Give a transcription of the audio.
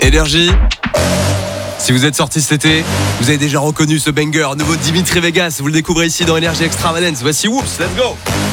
Énergie. Si vous êtes sorti cet été, vous avez déjà reconnu ce banger, nouveau Dimitri Vegas. Vous le découvrez ici dans Énergie Extravagance. Voici Whoops, let's go.